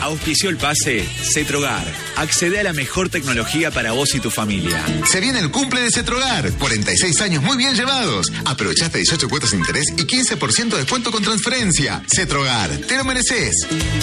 Auspició el pase Cetrogar. Accede a la mejor tecnología para vos y tu familia. Se viene el cumple de Cetrogar. 46 años muy bien llevados. Aprovechaste 18 cuotas de interés y 15% de descuento con transferencia. Cetrogar, te lo mereces.